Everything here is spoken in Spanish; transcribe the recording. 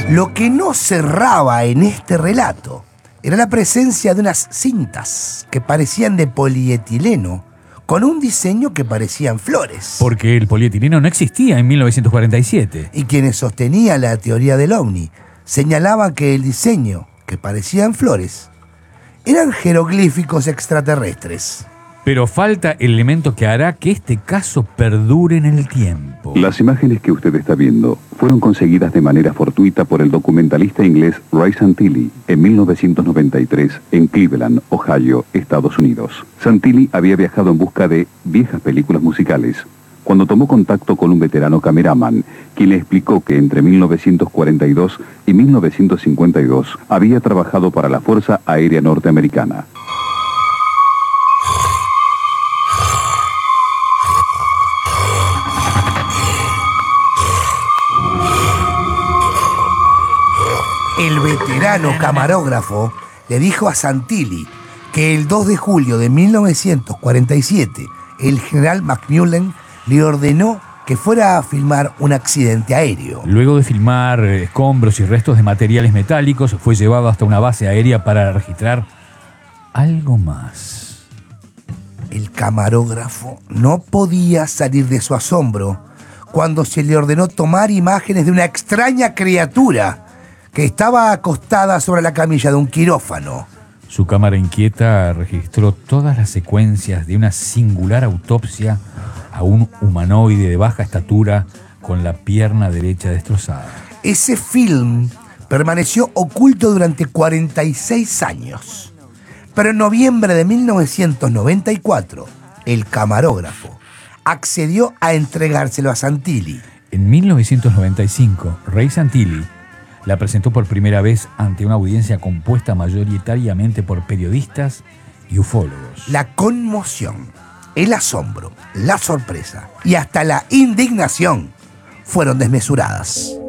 Lo que no cerraba en este relato era la presencia de unas cintas que parecían de polietileno, con un diseño que parecían flores. Porque el polietileno no existía en 1947. Y quienes sostenían la teoría del ovni señalaban que el diseño, que parecían flores, eran jeroglíficos extraterrestres. Pero falta el elemento que hará que este caso perdure en el tiempo. Las imágenes que usted está viendo fueron conseguidas de manera fortuita por el documentalista inglés Ray Santilli en 1993 en Cleveland, Ohio, Estados Unidos. Santilli había viajado en busca de viejas películas musicales cuando tomó contacto con un veterano cameraman, quien le explicó que entre 1942 y 1952 había trabajado para la Fuerza Aérea Norteamericana. El veterano camarógrafo le dijo a Santilli que el 2 de julio de 1947 el general McMullen le ordenó que fuera a filmar un accidente aéreo. Luego de filmar escombros y restos de materiales metálicos, fue llevado hasta una base aérea para registrar algo más. El camarógrafo no podía salir de su asombro cuando se le ordenó tomar imágenes de una extraña criatura que estaba acostada sobre la camilla de un quirófano. Su cámara inquieta registró todas las secuencias de una singular autopsia a un humanoide de baja estatura con la pierna derecha destrozada. Ese film permaneció oculto durante 46 años. Pero en noviembre de 1994, el camarógrafo accedió a entregárselo a Santilli. En 1995, Ray Santilli la presentó por primera vez ante una audiencia compuesta mayoritariamente por periodistas y ufólogos. La conmoción, el asombro, la sorpresa y hasta la indignación fueron desmesuradas.